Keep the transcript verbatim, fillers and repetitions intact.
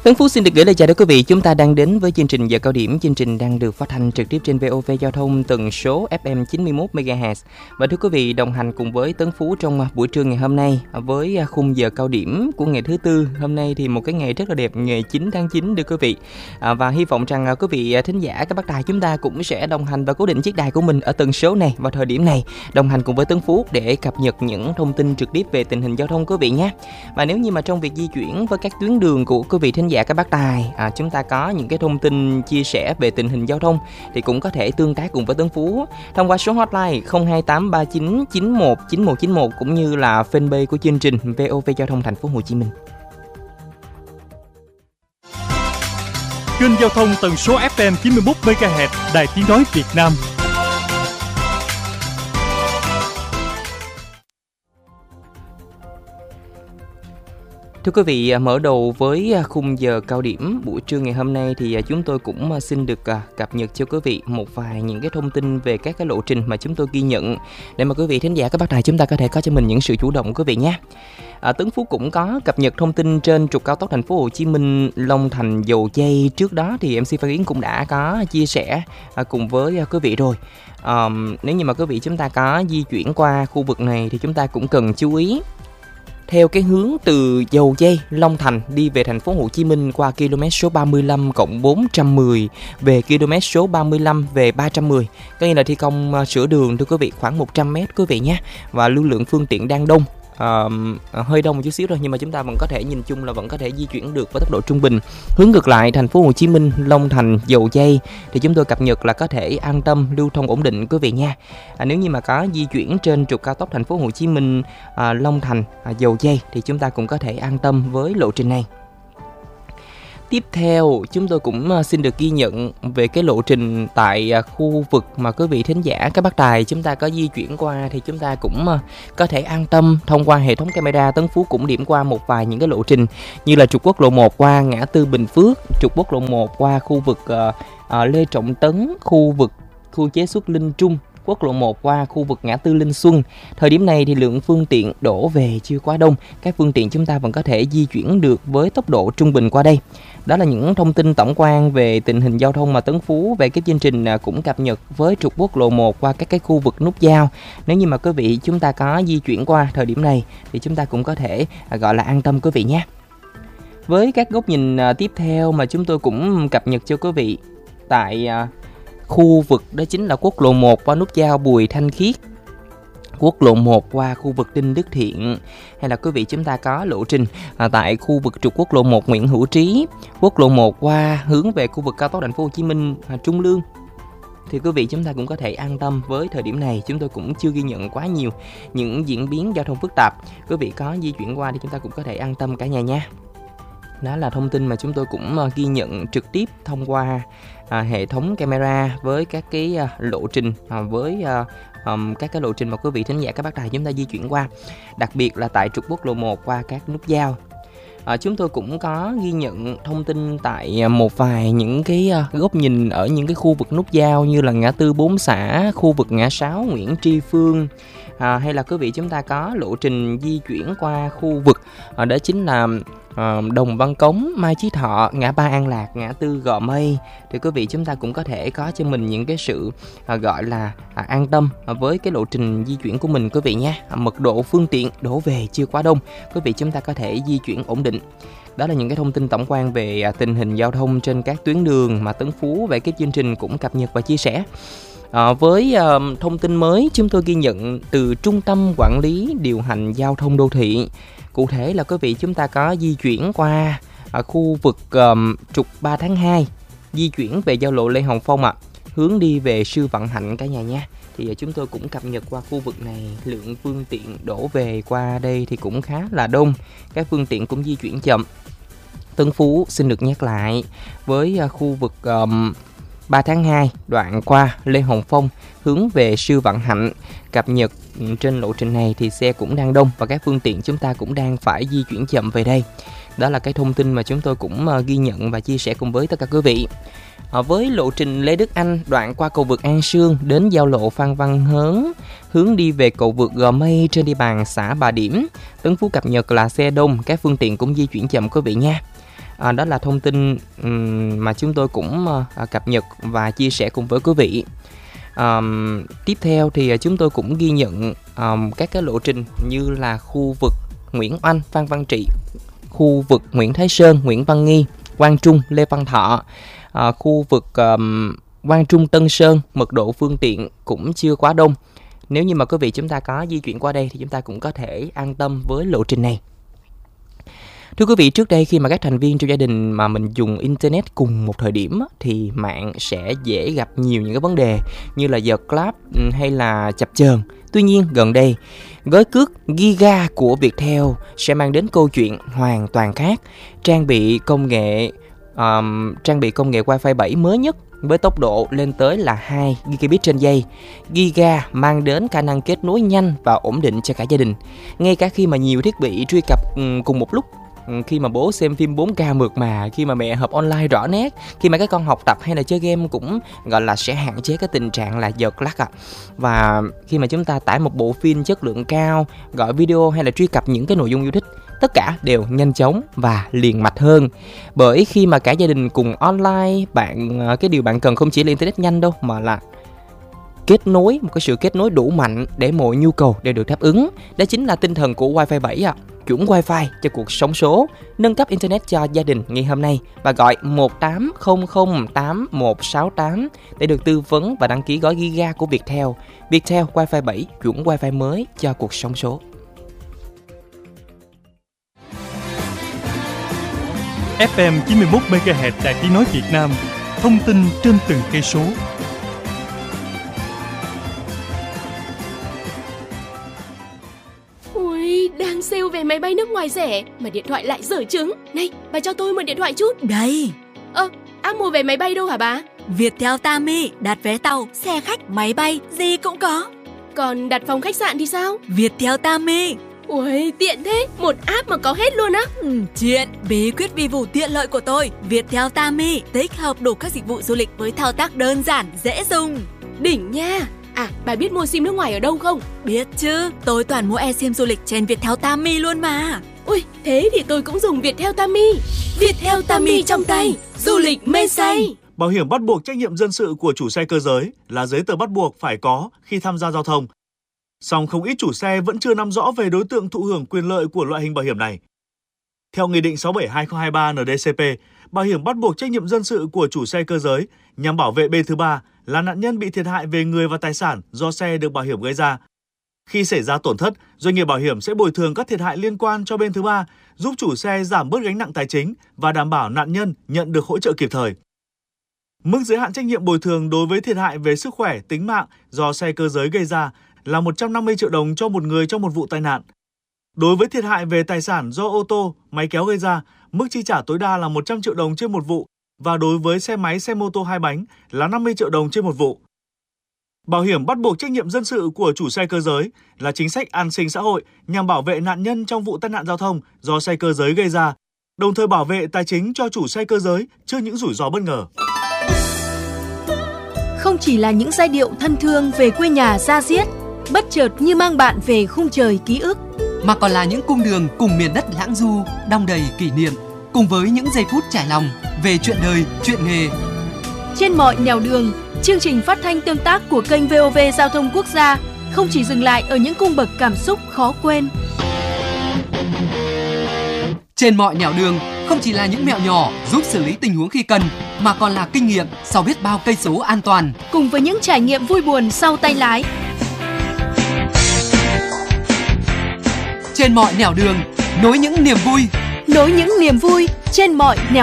Tấn Phú xin được gửi lời chào đến quý vị. Chúng ta đang đến với chương trình Giờ Cao Điểm. Chương trình đang được phát thanh trực tiếp trên vê o vê Giao thông tần số ép em chín mươi mốt mê ga héc. Và thưa quý vị, đồng hành cùng với Tấn Phú trong buổi trưa ngày hôm nay với khung giờ cao điểm của ngày thứ tư. Hôm nay thì một cái ngày rất là đẹp, ngày chín tháng chín, thưa quý vị. À, và hy vọng rằng quý vị thính giả, các bác đài chúng ta cũng sẽ đồng hành và cố định chiếc đài của mình ở tần số này vào thời điểm này, đồng hành cùng với Tấn Phú để cập nhật những thông tin trực tiếp về tình hình giao thông quý vị nhé. Và nếu như mà trong việc di chuyển với các tuyến đường của quý vị thính giả, các bác tài à, chúng ta có những cái thông tin chia sẻ về tình hình giao thông thì cũng có thể tương tác cùng với Tấn Phú thông qua số hotline không hai tám ba chín chín một chín một chín một cũng như là fanpage của chương trình vê o vê Giao thông Thành phố Hồ Chí Minh. Kênh giao thông tần số ép em chín mươi mốt mê ga héc, Đài Tiếng nói Việt Nam. Thưa quý vị, mở đầu với khung giờ cao điểm buổi trưa ngày hôm nay thì chúng tôi cũng xin được cập nhật cho quý vị một vài những cái thông tin về các cái lộ trình mà chúng tôi ghi nhận để mà quý vị thính giả, các bác đài chúng ta có thể có cho mình những sự chủ động quý vị nhé. À, Tấn Phú cũng có cập nhật thông tin trên trục cao tốc Thành phố Hồ Chí Minh Long Thành Dầu Giây. Trước đó thì em xê Phan Yến cũng đã có chia sẻ à, cùng với quý vị rồi. À, nếu như mà quý vị chúng ta có di chuyển qua khu vực này thì chúng ta cũng cần chú ý theo cái hướng từ Dầu Giây, Long Thành đi về thành phố Hồ Chí Minh qua km số ba mươi lăm cộng bốn trăm mười về km số ba mươi lăm về ba trăm mười. Có nghĩa là thi công sửa đường thưa quý vị, khoảng một trăm mét quý vị nhé. Và lưu lượng phương tiện đang đông. Uh, hơi đông một chút xíu rồi nhưng mà chúng ta vẫn có thể nhìn chung là vẫn có thể di chuyển được với tốc độ trung bình. Hướng ngược lại thành phố Hồ Chí Minh, Long Thành, Dầu Giây thì chúng tôi cập nhật là có thể an tâm lưu thông ổn định quý vị nha. À, nếu như mà có di chuyển trên trục cao tốc thành phố Hồ Chí Minh, à, Long Thành, à, Dầu Giây thì chúng ta cũng có thể an tâm với lộ trình này. Tiếp theo, chúng tôi cũng xin được ghi nhận về cái lộ trình tại khu vực mà quý vị thính giả, các bác tài chúng ta có di chuyển qua thì chúng ta cũng có thể an tâm thông qua hệ thống camera. Tấn Phú cũng điểm qua một vài những cái lộ trình như là trục quốc lộ một qua ngã tư Bình Phước, trục quốc lộ một qua khu vực uh, uh, Lê Trọng Tấn, khu vực khu chế xuất Linh Trung, quốc lộ một qua khu vực ngã tư Linh Xuân. Thời điểm này thì lượng phương tiện đổ về chưa quá đông, các phương tiện chúng ta vẫn có thể di chuyển được với tốc độ trung bình qua đây. Đó là những thông tin tổng quan về tình hình giao thông mà Tấn Phú về cái chương trình cũng cập nhật với trục quốc lộ một qua các cái khu vực nút giao. Nếu như mà quý vị chúng ta có di chuyển qua thời điểm này thì chúng ta cũng có thể gọi là an tâm quý vị nhé. Với các góc nhìn tiếp theo mà chúng tôi cũng cập nhật cho quý vị tại khu vực đó chính là quốc lộ một qua nút giao Bùi Thanh Khiết, quốc lộ một qua khu vực Đinh Đức Thiện, hay là quý vị chúng ta có lộ trình à, tại khu vực trục quốc lộ một Nguyễn Hữu Trí, quốc lộ một qua hướng về khu vực cao tốc thành phố Hồ Chí Minh à, Trung Lương thì quý vị chúng ta cũng có thể an tâm. Với thời điểm này chúng tôi cũng chưa ghi nhận quá nhiều những diễn biến giao thông phức tạp. Quý vị có di chuyển qua thì chúng ta cũng có thể an tâm cả nhà nha. Đó là thông tin mà chúng tôi cũng uh, ghi nhận trực tiếp thông qua uh, hệ thống camera với các cái uh, lộ trình uh, với uh, um, các cái lộ trình mà quý vị thính giả, các bác đài chúng ta di chuyển qua, đặc biệt là tại trục quốc lộ một qua các nút giao. Uh, chúng tôi cũng có ghi nhận thông tin tại uh, một vài những cái uh, góc nhìn ở những cái khu vực nút giao như là ngã tư Bốn Xã, khu vực ngã sáu Nguyễn Tri Phương. À, hay là quý vị chúng ta có lộ trình di chuyển qua khu vực à, đó chính là à, Đồng Văn Cống, Mai Chí Thọ, ngã ba An Lạc, ngã tư Gò Mây thì quý vị chúng ta cũng có thể có cho mình những cái sự à, gọi là à, an tâm à, với cái lộ trình di chuyển của mình quý vị nhé. À, mật độ phương tiện đổ về chưa quá đông, quý vị chúng ta có thể di chuyển ổn định. Đó là những cái thông tin tổng quan về à, tình hình giao thông trên các tuyến đường mà Tấn Phú về cái chương trình cũng cập nhật và chia sẻ. À, với uh, thông tin mới chúng tôi ghi nhận từ Trung tâm Quản lý Điều hành Giao thông Đô thị. Cụ thể là quý vị chúng ta có di chuyển qua ở khu vực um, trục ba tháng hai, di chuyển về giao lộ Lê Hồng Phong ạ, à, hướng đi về Sư Vạn Hạnh cả nhà nha. Thì uh, chúng tôi cũng cập nhật qua khu vực này, lượng phương tiện đổ về qua đây thì cũng khá là đông, các phương tiện cũng di chuyển chậm. Tấn Phú xin được nhắc lại với uh, khu vực um, ba tháng hai đoạn qua Lê Hồng Phong hướng về Sư Vạn Hạnh, cập nhật trên lộ trình này thì xe cũng đang đông và các phương tiện chúng ta cũng đang phải di chuyển chậm về đây. Đó là cái thông tin mà chúng tôi cũng uh, ghi nhận và chia sẻ cùng với tất cả quý vị. À, với lộ trình Lê Đức Anh đoạn qua cầu vượt An Sương đến giao lộ Phan Văn Hớn, hướng đi về cầu vượt Gò Mây trên địa bàn xã Bà Điểm, Tấn Phú cập nhật là xe đông, các phương tiện cũng di chuyển chậm quý vị nha. À, đó là thông tin um, mà chúng tôi cũng uh, cập nhật và chia sẻ cùng với quý vị. Um, tiếp theo thì chúng tôi cũng ghi nhận um, các cái lộ trình như là khu vực Nguyễn Oanh, Phan Văn Trị, khu vực Nguyễn Thái Sơn, Nguyễn Văn Nghi, Quang Trung, Lê Văn Thọ, uh, khu vực um, Quang Trung, Tân Sơn, mật độ phương tiện cũng chưa quá đông. Nếu như mà quý vị chúng ta có di chuyển qua đây thì chúng ta cũng có thể an tâm với lộ trình này. Thưa quý vị, trước đây khi mà các thành viên trong gia đình mà mình dùng Internet cùng một thời điểm thì mạng sẽ dễ gặp nhiều những cái vấn đề như là giật clap hay là chập chờn. Tuy nhiên gần đây, gói cước Giga của Viettel sẽ mang đến câu chuyện hoàn toàn khác. Trang bị công nghệ um, trang bị công nghệ Wi-Fi bảy mới nhất với tốc độ lên tới là hai gigabit trên giây. Giga mang đến khả năng kết nối nhanh và ổn định cho cả gia đình. Ngay cả khi mà nhiều thiết bị truy cập cùng một lúc, khi mà bố xem phim bốn K mượt mà, khi mà mẹ học online rõ nét, khi mà các con học tập hay là chơi game cũng gọi là sẽ hạn chế cái tình trạng là giật lag ạ. Và khi mà chúng ta tải một bộ phim chất lượng cao, gọi video hay là truy cập những cái nội dung yêu thích, tất cả đều nhanh chóng và liền mạch hơn. Bởi khi mà cả gia đình cùng online, bạn cái điều bạn cần không chỉ là internet nhanh đâu, mà là kết nối, một cái sự kết nối đủ mạnh để mọi nhu cầu đều được đáp ứng. Đó chính là tinh thần của Wi-Fi bảy ạ. À. Chuẩn Wi-Fi cho cuộc sống số. Nâng cấp internet cho gia đình ngay hôm nay và gọi một tám không không tám một sáu tám để được tư vấn và đăng ký gói Giga của Viettel. Viettel Wi-Fi bảy, chuẩn Wi-Fi mới cho cuộc sống số. ép em chín mươi mốt mê ga héc Đài Tiếng nói Việt Nam. Thông tin trên từng cây số. Ui, đang sale vé máy bay nước ngoài rẻ mà điện thoại lại dở trứng. Này, bà cho tôi mượn điện thoại chút. Đây. Ơ, app mua vé máy bay đâu hả bà? Viettel Tami, đặt vé tàu, xe khách, máy bay, gì cũng có. Còn đặt phòng khách sạn thì sao? Viettel Tami. Ui, tiện thế, một app mà có hết luôn á. Ừ, chuyện, bí quyết vi vụ tiện lợi của tôi. Viettel Tami, tích hợp đủ các dịch vụ du lịch với thao tác đơn giản, dễ dùng. Đỉnh nha. À, bà biết mua sim nước ngoài ở đâu không? Biết chứ, tôi toàn mua eSIM du lịch trên Viettel Tami luôn mà. Ui, thế thì tôi cũng dùng Viettel Tami. Viettel Tami trong tay, du lịch mê say. Bảo hiểm bắt buộc trách nhiệm dân sự của chủ xe cơ giới là giấy tờ bắt buộc phải có khi tham gia giao thông. Song không ít chủ xe vẫn chưa nắm rõ về đối tượng thụ hưởng quyền lợi của loại hình bảo hiểm này. Theo Nghị định sáu bảy hai không hai ba N D C P, bảo hiểm bắt buộc trách nhiệm dân sự của chủ xe cơ giới nhằm bảo vệ bên thứ ba là nạn nhân bị thiệt hại về người và tài sản do xe được bảo hiểm gây ra. Khi xảy ra tổn thất, doanh nghiệp bảo hiểm sẽ bồi thường các thiệt hại liên quan cho bên thứ ba, giúp chủ xe giảm bớt gánh nặng tài chính và đảm bảo nạn nhân nhận được hỗ trợ kịp thời. Mức giới hạn trách nhiệm bồi thường đối với thiệt hại về sức khỏe, tính mạng do xe cơ giới gây ra là một trăm năm mươi triệu đồng cho một người trong một vụ tai nạn. Đối với thiệt hại về tài sản do ô tô, máy kéo gây ra, mức chi trả tối đa là một trăm triệu đồng trên một vụ và đối với xe máy, xe mô tô hai bánh là năm mươi triệu đồng trên một vụ. Bảo hiểm bắt buộc trách nhiệm dân sự của chủ xe cơ giới là chính sách an sinh xã hội nhằm bảo vệ nạn nhân trong vụ tai nạn giao thông do xe cơ giới gây ra, đồng thời bảo vệ tài chính cho chủ xe cơ giới trước những rủi ro bất ngờ. Không chỉ là những giai điệu thân thương về quê nhà da diết, bất chợt như mang bạn về khung trời ký ức, mà còn là những cung đường cùng miền đất lãng du, đong đầy kỷ niệm, cùng với những giây phút trải lòng về chuyện đời, chuyện nghề. Trên mọi nẻo đường, chương trình phát thanh tương tác của kênh vê o vê Giao thông Quốc gia không chỉ dừng lại ở những cung bậc cảm xúc khó quên. Trên mọi nẻo đường không chỉ là những mẹo nhỏ giúp xử lý tình huống khi cần, mà còn là kinh nghiệm sau biết bao cây số an toàn. Cùng với những trải nghiệm vui buồn sau tay lái. Trên mọi nẻo đường, nối những niềm vui. Nối những niềm vui trên mọi nẻo